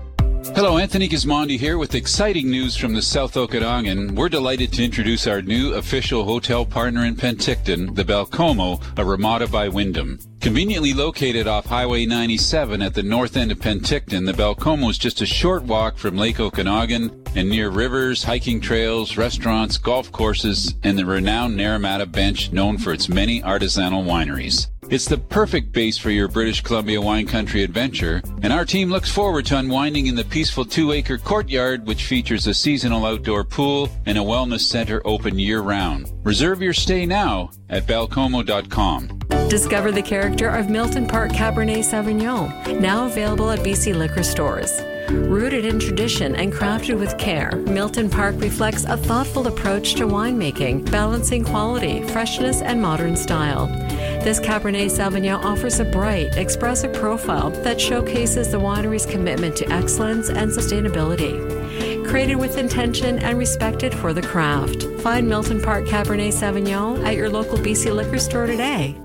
Hello, Anthony Gismondi here with exciting news from the South Okanagan. We're delighted to introduce our new official hotel partner in Penticton, the Belcomo, a Ramada by Wyndham. Conveniently located off Highway ninety-seven at the north end of Penticton, the Belcomo is just a short walk from Lake Okanagan and near rivers, hiking trails, restaurants, golf courses, and the renowned Naramata Bench, known for its many artisanal wineries. It's the perfect base for your British Columbia wine country adventure, and our team looks forward to unwinding in the peaceful two-acre courtyard, which features a seasonal outdoor pool and a wellness center open year-round. Reserve your stay now at belcomo dot com. Discover the character of Milton Park Cabernet Sauvignon, now available at B C liquor stores. Rooted in tradition and crafted with care, Milton Park reflects a thoughtful approach to winemaking, balancing quality, freshness, and modern style. This Cabernet Sauvignon offers a bright, expressive profile that showcases the winery's commitment to excellence and sustainability. Created with intention and respected for the craft. Find Milton Park Cabernet Sauvignon at your local B C liquor store today.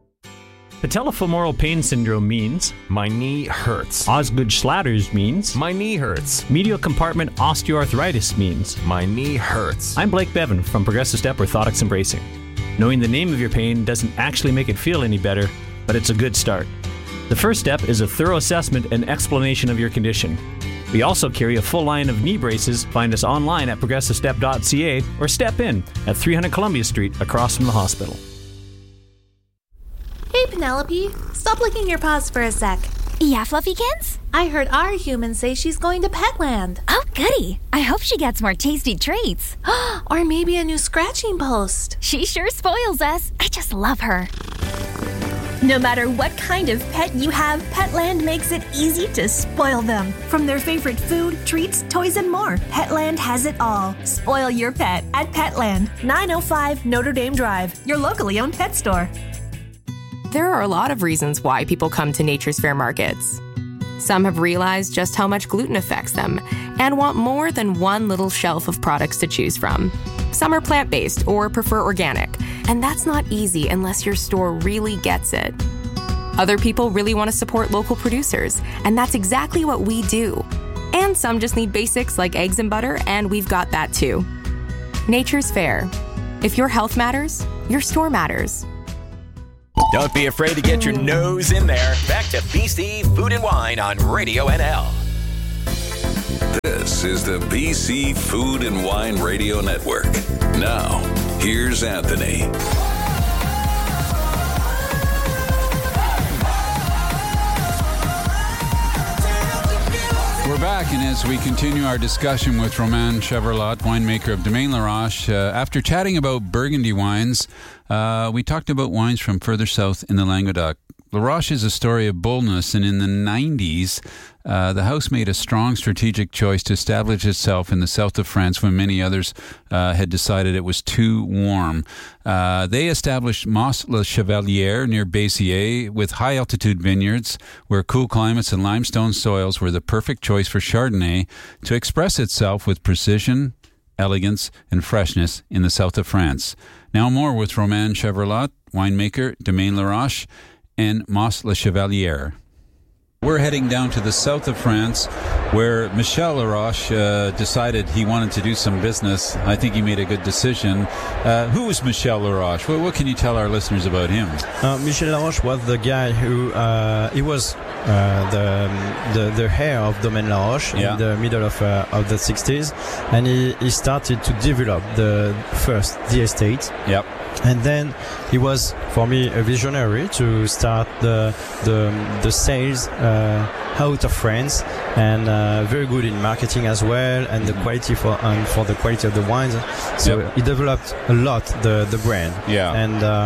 Patellofemoral pain syndrome means my knee hurts. Osgood-Schlatters means my knee hurts. Medial compartment osteoarthritis means my knee hurts. I'm Blake Bevan from Progressive Step Orthotics and Bracing. Knowing the name of your pain doesn't actually make it feel any better, but it's a good start. The first step is a thorough assessment and explanation of your condition. We also carry a full line of knee braces. Find us online at progressive step dot c a or step in at three hundred Columbia Street across from the hospital. Hey, Penelope, stop licking your paws for a sec. Yeah, Fluffykins? I heard our human say she's going to Petland. Oh, goody. I hope she gets more tasty treats. Or maybe a new scratching post. She sure spoils us. I just love her. No matter what kind of pet you have, Petland makes it easy to spoil them. From their favorite food, treats, toys, and more, Petland has it all. Spoil your pet at Petland, nine oh five Notre Dame Drive, your locally owned pet store. There are a lot of reasons why people come to Nature's Fair markets. Some have realized just how much gluten affects them and want more than one little shelf of products to choose from. Some are plant-based or prefer organic, and that's not easy unless your store really gets it. Other people really want to support local producers, and that's exactly what we do. And some just need basics like eggs and butter, and we've got that too. Nature's Fair. If your health matters, your store matters. Don't be afraid to get your nose in there. Back to B C Food and Wine on Radio N L. This is the B C Food and Wine Radio Network. Now, here's Anthony. We're back, and as we continue our discussion with Romain Chevrelat, winemaker of Domaine Laroche, uh, after chatting about Burgundy wines, uh, we talked about wines from further south in the Languedoc. Laroche is a story of boldness, and in the nineties, uh, the house made a strong strategic choice to establish itself in the south of France when many others uh, had decided it was too warm. Uh, they established Mas La Chevalière near Béziers with high-altitude vineyards where cool climates and limestone soils were the perfect choice for Chardonnay to express itself with precision, elegance, and freshness in the south of France. Now more with Romain Chevrelat, winemaker, Domaine Laroche, and Mas La Chevalière. We're heading down to the south of France where Michel Laroche uh, decided he wanted to do some business. I think he made a good decision. Uh, who is Michel Laroche? What, what can you tell our listeners about him? Uh, Michel Laroche was the guy who, uh, he was uh, the, the the heir of Domaine Laroche Yeah. in the middle of uh, of the sixties, and he, he started to develop the first the estate. Yep. And then he was, for me, a visionary to start the the, the sales uh, out of France, and uh, very good in marketing as well, and the quality for and for the quality of the wines. So Yep. he developed a lot the the brand. Yeah. And uh,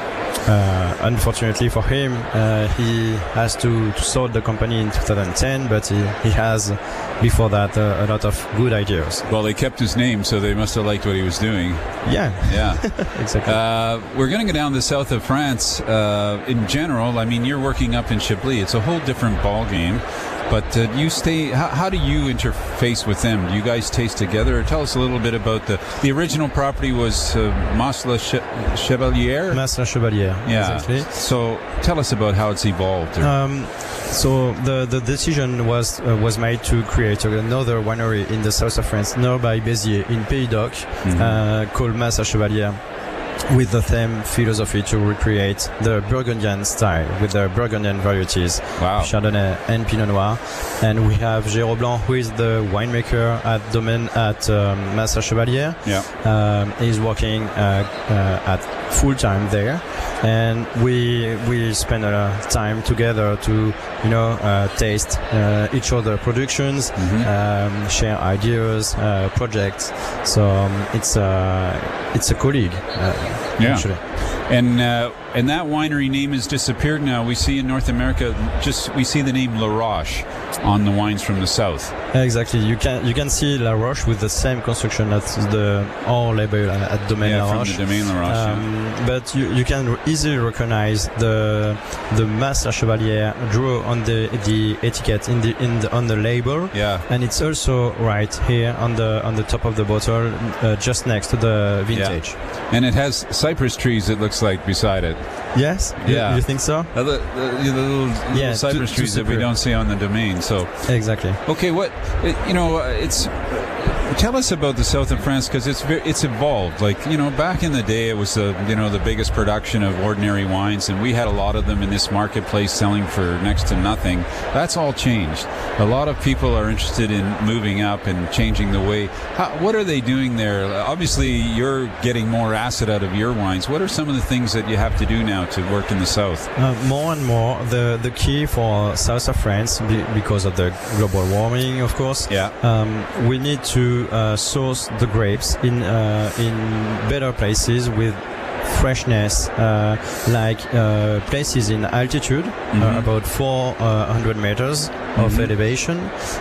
uh, unfortunately for him, uh, he has to, to sold the company in two thousand ten, but he, he has before that uh, a lot of good ideas. Well, they kept his name, so they must have liked what he was doing. Yeah. Yeah. Exactly. Uh, we're going to go down the south of France. Uh, in general, I mean, you're working up in Chablis. It's a whole different ball game. But uh, you stay. How, how do you interface with them? Do you guys taste together? Or tell us a little bit about the the original property was uh, Mas La Che- Chevalière. Mas La Chevalière. Yeah. Exactly. So tell us about how it's evolved. Or- Um, so the, the decision was uh, was made to create another winery in the south of France, nearby Béziers, in Pays d'Oc, Mhm. uh, called Mas La Chevalière, with the same philosophy to recreate the Burgundian style with the Burgundian varieties, wow. Chardonnay and Pinot Noir. And we have Jérôme Blanc, who is the winemaker at Domaine at um, Mas La Chevalière. Yeah. Um, he's working uh, uh, at full time there, and we we spend a lot of time together to you know uh, taste uh, each other productions, Mhm. um, share ideas, uh, projects. So um, it's a it's a colleague. Uh, Yeah. actually. And uh, and that winery name has disappeared now. We see in North America, just we see the name Laroche on the wines from the south. Exactly. You can you can see La Roche with the same construction as the our label at Domaine Yeah, La from Roche. the Domaine La Roche, Um, But you, you can easily recognize the the Mas La Chevalière draw on the the etiquette in the in the on the label. Yeah. And it's also right here on the on the top of the bottle, uh, just next to the vintage. And it has cypress trees, it looks like, beside it. Yes. You- Yeah. You think so? Uh, the, the, the little, little Yeah, cypress to- to trees that we separate. don't see on the Domaine. So Exactly. okay, what it, you know, uh, it's. Tell us about the south of France, because it's ve- it's evolved. Like, you know, back in the day, it was the you know the biggest production of ordinary wines, and we had a lot of them in this marketplace selling for next to nothing. That's all changed. A lot of people are interested in moving up and changing the way. How, what are they doing there? Obviously, you're getting more acid out of your wines. What are some of the things that you have to do now to work in the south? Uh, more and more, the the key for south of France, be, because of the global warming, of course. Yeah. Um, we need to uh, source the grapes in uh, in better places with freshness, uh, like uh, places in altitude, Mm-hmm. uh, about four hundred meters of Mhm. elevation,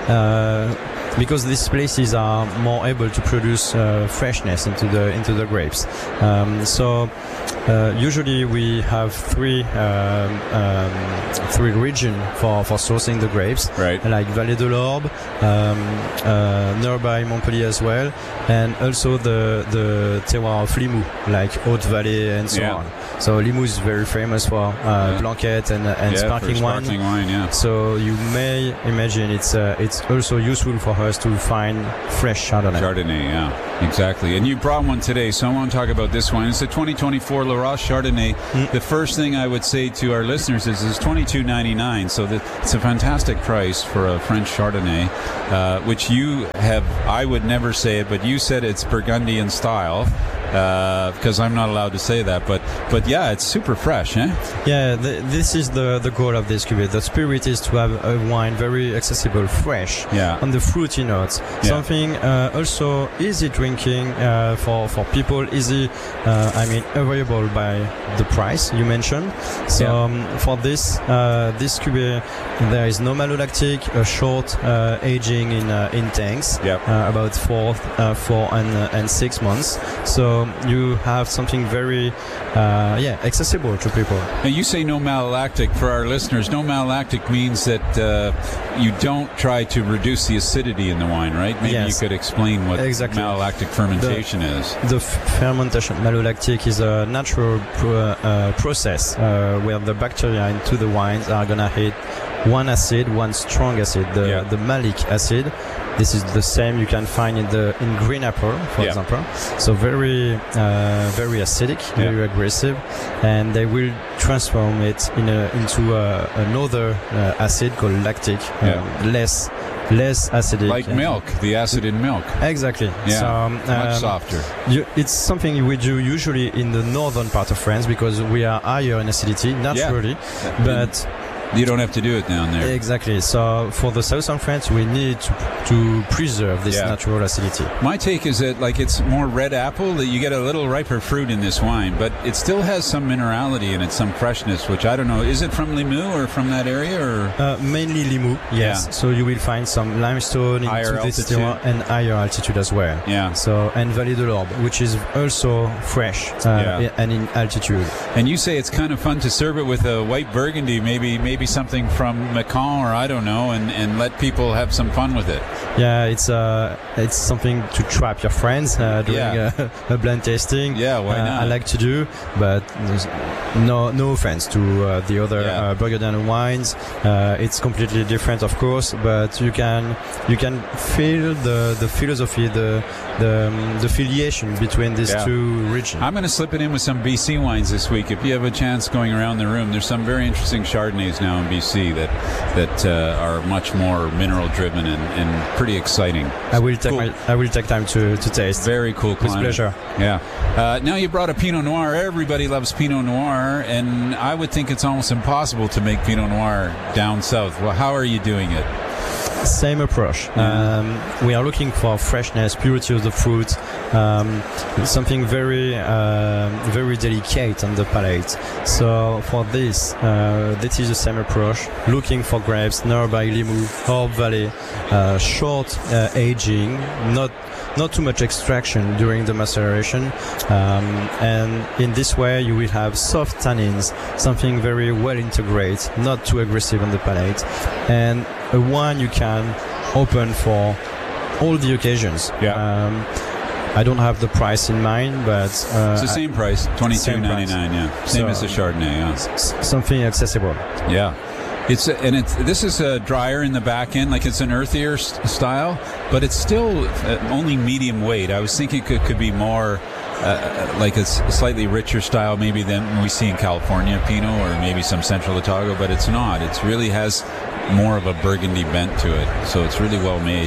uh, because these places are more able to produce uh, freshness into the into the grapes. Um, so uh, usually we have three um, um, three regions for, for sourcing the grapes, right? Like Vallée de l'Orbe, um, uh, nearby Montpellier as well, and also the the terroir of Limoux, like Haute-Vallée and so Yeah. on. So Limoux is very famous for uh, Yeah. Blanquette and and Yeah, for sparkling, sparkling wine, yeah. So you may imagine it's uh, it's also useful for us to find fresh Chardonnay. Chardonnay, yeah, exactly. And you brought one today, so I want to talk about this one. It's a twenty twenty-four La Roche Chardonnay. Mm. The first thing I would say to our listeners is it's twenty-two ninety-nine, so that it's a fantastic price for a French Chardonnay, uh, which you have, I would never say it, but you said it's Burgundian style. Uh, because I'm not allowed to say that, but but yeah, it's super fresh, eh? Yeah, the, this is the, the goal of this cuvée. The spirit is to have a wine very accessible, fresh, Yeah. on the fruity notes. Yeah. Something uh, also easy drinking uh, for for people, easy. Uh, I mean, available by the price you mentioned. So Yeah. um, for this uh, this cuvée, there is no malolactic, a short uh, aging in uh, in tanks, Yep. uh, about four uh, four and uh, and six months. So you have something very uh, yeah accessible to people. Now you say no malolactic. For our listeners, no malolactic means that uh, you don't try to reduce the acidity in the wine, right? Maybe Yes. you could explain what Exactly. malolactic fermentation is. The f- fermentation, malolactic, is a natural pro- uh, process uh, where the bacteria into the wines are gonna hit one acid, one strong acid, the, Yeah. the malic acid. This is the same you can find in the in green apple, for Yeah. example. So very uh, very acidic, very Yeah. aggressive, and they will transform it in a, into a, another uh, acid called lactic, um, Yeah. less less acidic, Like and- milk, the acid in milk. Exactly. Yeah, So, um, much um, softer. You, it's something we do usually in the northern part of France because we are higher in acidity naturally, but you don't have to do it down there. Exactly. So for the southern France, we need to, to preserve this Yeah. natural acidity. My take is that like it's more red apple, that you get a little riper fruit in this wine, but it still has some minerality in it, some freshness, which I don't know. Is it from Limoux or from that area? Or Uh, mainly Limoux, yes. Yeah. So you will find some limestone Higher into this altitude. terroir and higher altitude as well. Yeah. So and Vallée de l'Orbe, which is also fresh uh, Yeah. and in altitude. And you say it's kind of fun to serve it with a white Burgundy, maybe maybe something from Macon or I don't know, and, and let people have some fun with it. Yeah, it's uh, it's something to trap your friends uh, during Yeah. a, a blind tasting. Yeah, why uh, not? I like to do, but there's no no offense to uh, the other Yeah. uh, Burgundian wines. Uh, it's completely different, of course, but you can you can feel the the philosophy, the the um, the affiliation between these Yeah. two regions. I'm going to slip it in with some B C wines this week. If you have a chance going around the room, there's some very interesting Chardonnays now in B C that that uh, are much more mineral driven and, and pretty exciting. I will take Cool. my I will take time to, to taste. Very cool. With climate. pleasure. Yeah. Uh, now you brought a Pinot Noir. Everybody loves Pinot Noir, and I would think it's almost impossible to make Pinot Noir down south. Well, how are you doing it? Same approach. Um, we are looking for freshness, purity of the fruit, um, something very, uh, very delicate on the palate. So for this, uh, this is the same approach. Looking for grapes nearby Limoux, Orbe Valley, uh, short uh, aging, not not too much extraction during the maceration, um, and in this way you will have soft tannins, something very well integrated, not too aggressive on the palate, and a wine you can open for all the occasions. Yeah. Um, I don't have the price in mind, but uh, It's the same price, twenty-two same price. ninety-nine. Yeah, same So, as the Chardonnay. Yeah. s- something accessible. Yeah. It's and it's this is a drier in the back end, like it's an earthier s- style, but it's still uh, only medium weight. I was thinking it could, could be more uh, like a s- slightly richer style, maybe than we see in California Pinot or maybe some Central Otago, but it's not. It really has more of a Burgundy bent to it, so it's really well made.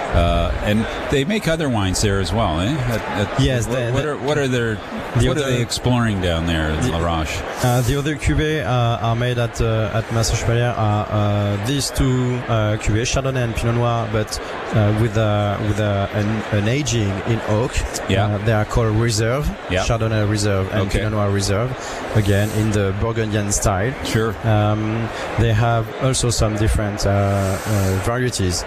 Uh, and they make other wines there as well, eh? At, at, yes. What, The, what the, are what are their the what other, are they exploring down there in the, La Roche? Uh, the other cuvées uh, are made at uh, at Massa Chevalier are uh, these two uh, cuvées, Chardonnay and Pinot Noir, but uh, with a with a, an, an aging in oak. Yeah. Uh, they are called Reserve, yeah. Chardonnay Reserve and okay. Pinot Noir Reserve, again in the Burgundian style. Sure. Um, they have also some different uh, uh, varieties,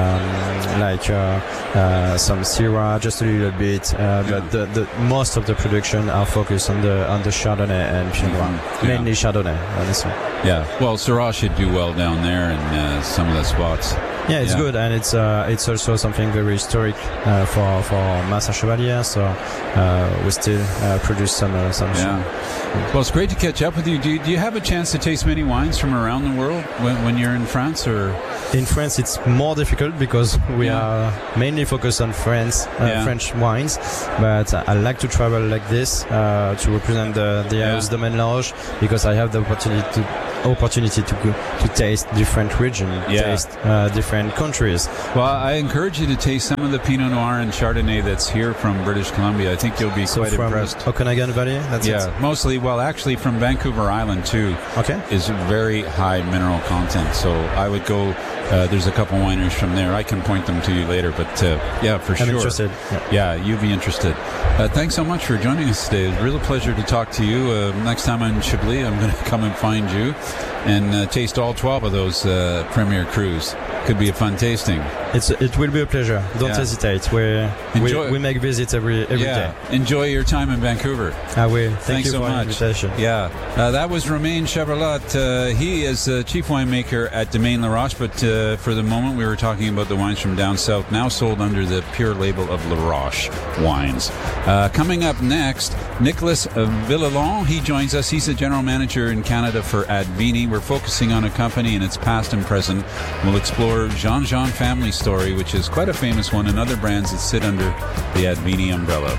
um, like uh, uh, some Syrah, just a little bit, uh, yeah. but the, the most of the production are focused on the on the Chardonnay and Pinot Noir, mm-hmm. mainly yeah. Chardonnay, honestly. Yeah. Well, Syrah should do well down there in uh, some of the spots. Yeah, it's yeah. good, and it's uh, it's also something very historic uh, for for Massa Chevalier. So uh, we still uh, produce some uh, some. Yeah. Well, it's great to catch up with you. Do you, do you have a chance to taste many wines from around the world when, when you're in France, or? In France, it's more difficult because we yeah. are mainly focused on France, uh, yeah. French wines. But I like to travel like this uh, to represent the the yeah. House Domaine La Roche, because I have the opportunity to opportunity to go, to taste different regions, yeah. taste uh, different countries. Well, I encourage you to taste some of the Pinot Noir and Chardonnay that's here from British Columbia. I think you'll be so quite from impressed. Okanagan Valley, that's yeah, it. mostly. Well, actually, from Vancouver Island too. Okay, is very high mineral content. So I would go. Uh, there's a couple wineries from there. I can point them to you later, but uh, yeah, for I'm sure. I'm interested. Yeah. yeah, you'd be interested. Uh, thanks so much for joining us today. It was a real pleasure to talk to you. Uh, next time I'm in Chablis, I'm going to come and find you and uh, taste all twelve of those uh, Premier Crus. Could be a fun tasting. It's it will be a pleasure. Don't yeah. hesitate. We we we make visits every every yeah. day. Enjoy your time in Vancouver. I will. Thank Thanks you so for much. the invitation. Yeah, uh, that was Romain Chevrolet. Uh, he is uh, chief winemaker at Domaine La Roche, but uh, for the moment we were talking about the wines from down south, now sold under the pure label of La Roche Wines. Uh, coming up next, Nicolas Villalon. He joins us. He's the general manager in Canada for Advini. We're focusing on a company and its past and present. We'll explore Jean Jean family story, which is quite a famous one, and other brands that sit under the Advini umbrella.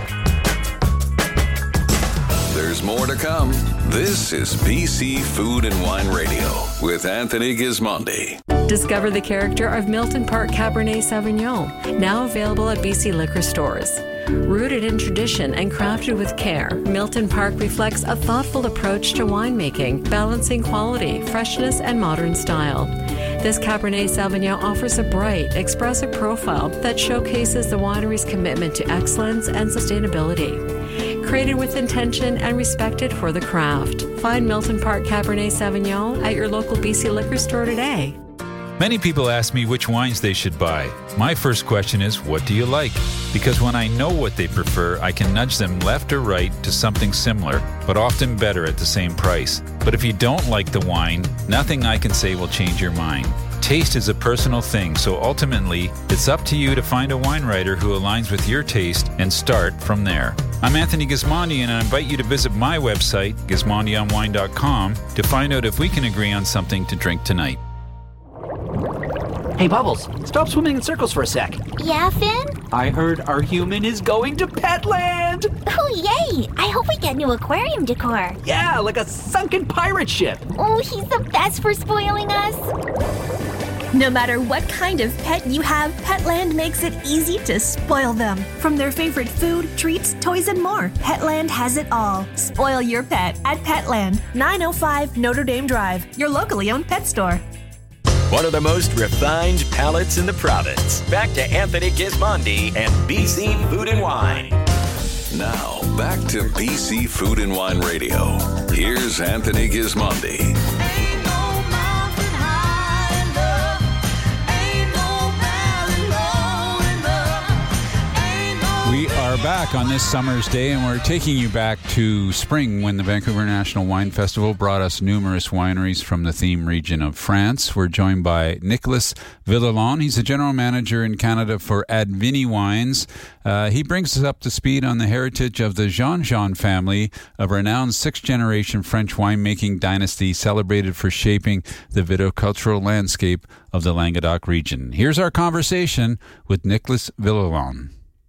There's more to come. This is B C Food and Wine Radio with Anthony Gismondi. Discover the character of Milton Park Cabernet Sauvignon, now available at B C liquor stores. Rooted in tradition and crafted with care, Milton Park reflects a thoughtful approach to winemaking, balancing quality, freshness, and modern style. This Cabernet Sauvignon offers a bright, expressive profile that showcases the winery's commitment to excellence and sustainability. Created with intention and respected for the craft. Find Milton Park Cabernet Sauvignon at your local B C liquor store today. Many people ask me which wines they should buy. My first question is, what do you like? Because when I know what they prefer, I can nudge them left or right to something similar, but often better at the same price. But if you don't like the wine, nothing I can say will change your mind. Taste is a personal thing, so ultimately, it's up to you to find a wine writer who aligns with your taste and start from there. I'm Anthony Gismondi, and I invite you to visit my website, gismondi on wine dot com, to find out if we can agree on something to drink tonight. Hey, Bubbles, stop swimming in circles for a sec. Yeah, Finn? I heard our human is going to Petland! Oh, yay! I hope we get new aquarium decor. Yeah, like a sunken pirate ship. Oh, he's the best for spoiling us. No matter what kind of pet you have, Petland makes it easy to spoil them. From their favorite food, treats, toys, and more, Petland has it all. Spoil your pet at Petland, nine oh five Notre Dame Drive, your locally owned pet store. One of the most refined palates in the province. Back to Anthony Gismondi and B C Food and Wine. Now, back to B C Food and Wine Radio. Here's Anthony Gismondi. We are back on this summer's day, and we're taking you back to spring when the Vancouver International Wine Festival brought us numerous wineries from the theme region of France. We're joined by Nicolas Villalon. He's the general manager in Canada for Advini Wines. Uh, he brings us up to speed on the heritage of the Jean Jean family, a renowned sixth-generation French winemaking dynasty celebrated for shaping the viticultural landscape of the Languedoc region. Here's our conversation with Nicolas Villalon.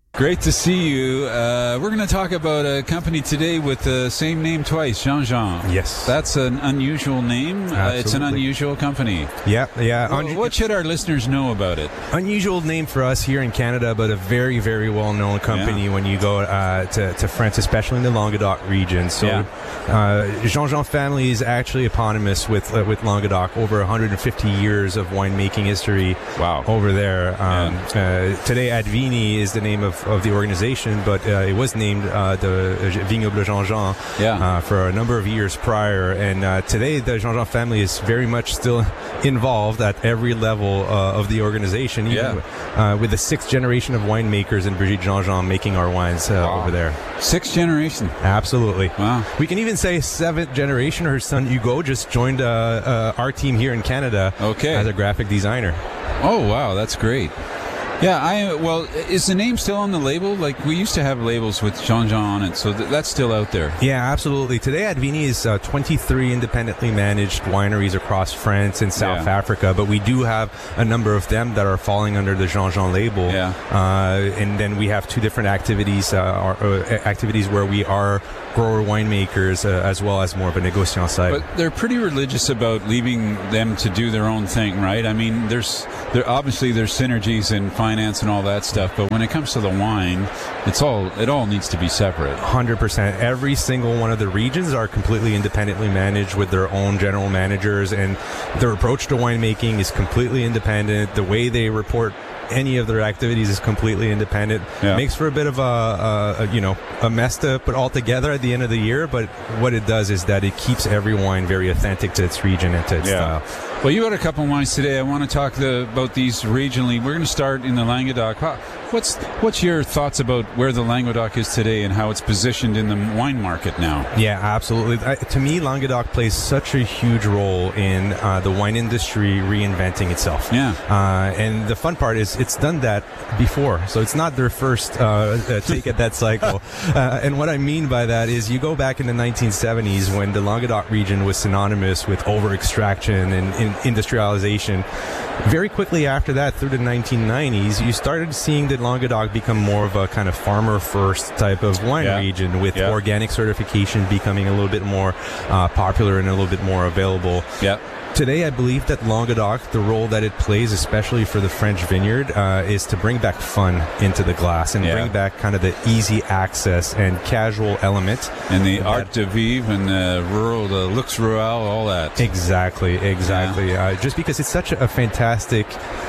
Great to see you. Uh, we're going to talk about a company today with the same name twice, Jean Jean. Yes. That's an unusual name. Uh, it's an unusual company. Yeah, yeah. What, what should our listeners know about it? Unusual name for us here in Canada, but a very, very well-known company yeah. when you go uh, to, to France, especially in the Languedoc region. So yeah. uh, Jean Jean family is actually eponymous with uh, with Languedoc, over one hundred fifty years of winemaking history wow. over there. Um, yeah. uh, today, Advini is the name of of the organization, but uh, it was named uh, the Vignoble Jean Jean yeah. uh, for a number of years prior. And uh, today, the Jean Jean family is very much still involved at every level uh, of the organization, even yeah. uh, with the sixth generation of winemakers and Brigitte Jean Jean making our wines uh, wow. over there. Sixth generation? Absolutely. Wow. We can even say seventh generation. Her son Hugo just joined uh, uh, our team here in Canada okay. as a graphic designer. Oh, wow. That's great. Yeah, I well, is the name still on the label? Like, we used to have labels with Jean Jean on it, so th- that's still out there. Yeah, absolutely. Today, Advini is uh, twenty-three independently managed wineries across France and South yeah. Africa, but we do have a number of them that are falling under the Jean Jean label. Yeah. Uh, and then we have two different activities, uh, our, uh, activities where we are grower winemakers uh, as well as more of a négociant side. But they're pretty religious about leaving them to do their own thing, right? I mean, there's there obviously there's synergies in finance and all that stuff, but when it comes to the wine, it's all it all needs to be separate. one hundred percent. Every single one of the regions are completely independently managed with their own general managers, and their approach to winemaking is completely independent. The way they report any of their activities is completely independent. Yeah. Makes for a bit of a, a, a you know a mess to put all together at the end of the year, but what it does is that it keeps every wine very authentic to its region and to its yeah. style. Well, you got a couple of wines today. I want to talk the, about these regionally. We're going to start in the Languedoc. How, what's what's your thoughts about where the Languedoc is today and how it's positioned in the wine market now? Yeah, absolutely. I, to me, Languedoc plays such a huge role in uh, the wine industry reinventing itself. Yeah. Uh, and the fun part is it's done that before, so it's not their first uh, take at that cycle. uh, and what I mean by that is you go back in the nineteen seventies when the Languedoc region was synonymous with over-extraction and in industrialization. Very quickly after that, through the nineteen nineties, you started seeing the Languedoc become more of a kind of farmer-first type of wine yeah. region, with yeah. organic certification becoming a little bit more uh, popular and a little bit more available. Yeah. Today, I believe that Languedoc, the role that it plays, especially for the French vineyard, uh, is to bring back fun into the glass and yeah. bring back kind of the easy access and casual element. And the art de vivre and the rural, the luxe rural, all that. Exactly, exactly. Yeah. Uh, just because it's such a, a fantastic,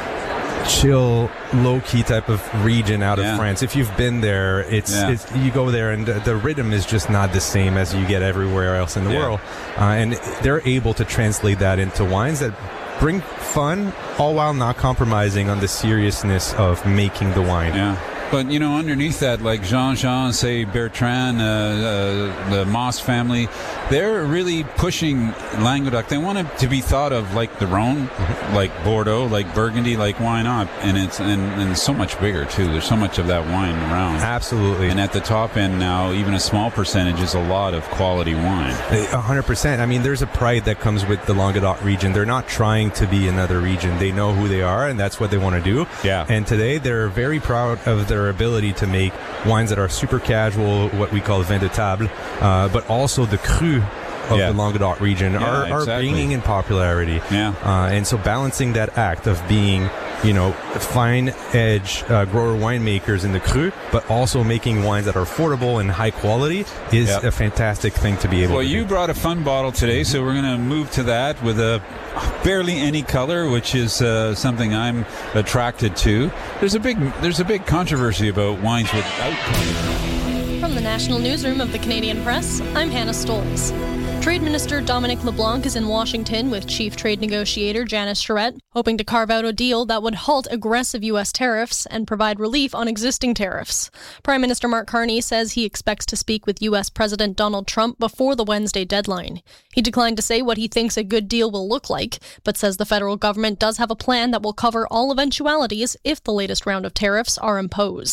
chill, low-key type of region out yeah. of France. If you've been there, it's, yeah. it's you go there and the, the rhythm is just not the same as you get everywhere else in the yeah. world. Uh, and they're able to translate that into wines that bring fun, all while not compromising on the seriousness of making the wine. Yeah. But, you know, underneath that, like Jean Jean, say Bertrand, uh, uh, the Moss family, they're really pushing Languedoc. They want it to be thought of like the Rhone, mm-hmm. like Bordeaux, like Burgundy, like why not? And it's and, and so much bigger, too. There's so much of that wine around. Absolutely. And at the top end now, even a small percentage is a lot of quality wine. A hundred percent. I mean, there's a pride that comes with the Languedoc region. They're not trying to be another region. They know who they are, and that's what they want to do. Yeah. And today, they're very proud of their ability to make wines that are super casual, what we call vin de table, uh, but also the cru of yeah. the Languedoc region yeah, are, are exactly. gaining in popularity. Yeah. Uh, and so balancing that act of being, you know, fine edge uh, grower winemakers in the cru, but also making wines that are affordable and high quality is yep. a fantastic thing to be able well, to do. Well, you brought a fun bottle today, so we're going to move to that with a barely any color, which is uh, something I'm attracted to. There's a big there's a big controversy about wines without color. From the National Newsroom of the Canadian Press, I'm Hannah Stolz. Trade Minister Dominic LeBlanc is in Washington with Chief Trade Negotiator Janice Charette, hoping to carve out a deal that would halt aggressive U S tariffs and provide relief on existing tariffs. Prime Minister Mark Carney says he expects to speak with U S President Donald Trump before the Wednesday deadline. He declined to say what he thinks a good deal will look like, but says the federal government does have a plan that will cover all eventualities if the latest round of tariffs are imposed.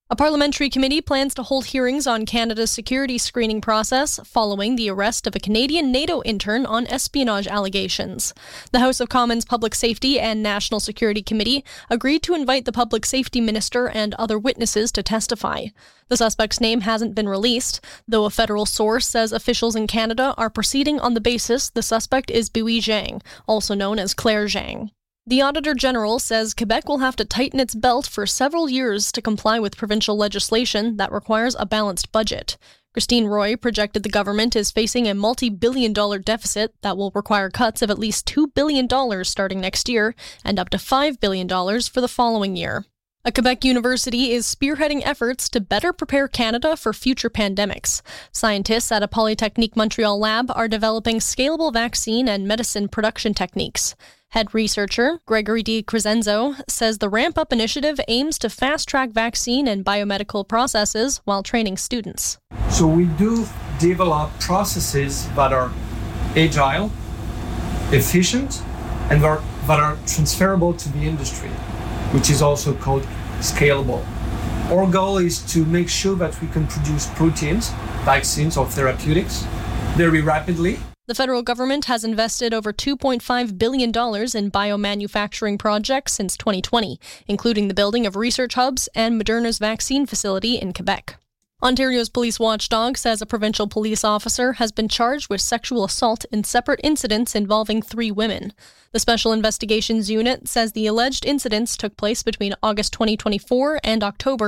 A parliamentary committee plans to hold hearings on Canada's security screening process following the arrest of a Canadian NATO intern on espionage allegations. The House of Commons Public Safety and National Security Committee agreed to invite the Public Safety Minister and other witnesses to testify. The suspect's name hasn't been released, though a federal source says officials in Canada are proceeding on the basis the suspect is Bui Zhang, also known as Claire Zhang. The Auditor General says Quebec will have to tighten its belt for several years to comply with provincial legislation that requires a balanced budget. Christine Roy projected the government is facing a multi-billion dollar deficit that will require cuts of at least two billion dollars starting next year and up to five billion dollars for the following year. A Quebec university is spearheading efforts to better prepare Canada for future pandemics. Scientists at a Polytechnique Montreal lab are developing scalable vaccine and medicine production techniques. Head researcher Gregory D. Crescenzo says the Ramp Up initiative aims to fast-track vaccine and biomedical processes while training students. So we do develop processes that are agile, efficient, and that are transferable to the industry, which is also called scalable. Our goal is to make sure that we can produce proteins, vaccines or therapeutics very rapidly. The federal government has invested over two point five billion dollars in biomanufacturing projects since twenty twenty, including the building of research hubs and Moderna's vaccine facility in Quebec. Ontario's police watchdog says a provincial police officer has been charged with sexual assault in separate incidents involving three women. The Special Investigations Unit says the alleged incidents took place between August twenty twenty-four and October